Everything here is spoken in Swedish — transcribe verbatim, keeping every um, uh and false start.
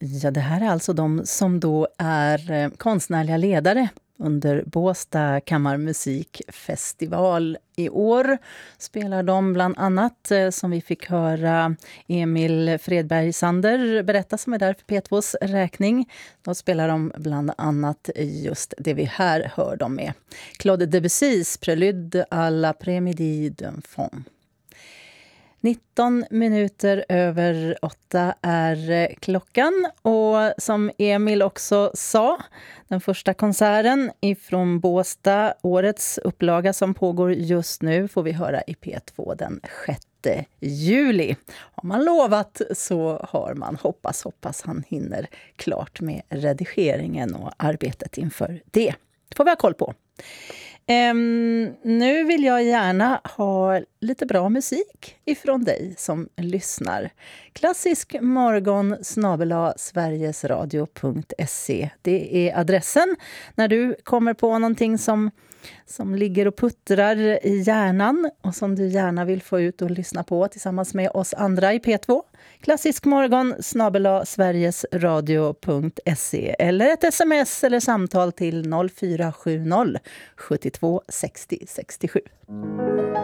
Ja, det här är alltså de som då är eh, konstnärliga ledare under Båstad kammarmusikfestival. I år spelar de bland annat, eh, som vi fick höra Emil Fredberg Sander berätta, som är där för P tvås räkning. Då spelar de bland annat just det vi här hör dem med. Claude Debussys Prélude à la Prémidi d'un fond. nitton minuter över åtta är klockan, och som Emil också sa, den första konserten ifrån Båstad, årets upplaga som pågår just nu, får vi höra i P två den sjätte juli. Har man lovat så har man. Hoppas, hoppas han hinner klart med redigeringen och arbetet inför det. Det får vi ha koll på. Um, nu vill jag gärna ha lite bra musik ifrån dig som lyssnar. Klassisk morgon snabel-a sverigesradio punkt se. Det är adressen när du kommer på någonting som, som ligger och puttrar i hjärnan och som du gärna vill få ut och lyssna på tillsammans med oss andra i P två. Klassisk morgon snabel-a sverigesradio punkt se eller ett sms eller samtal till noll fyra sju noll sjuttiotvå sextio sextiosju.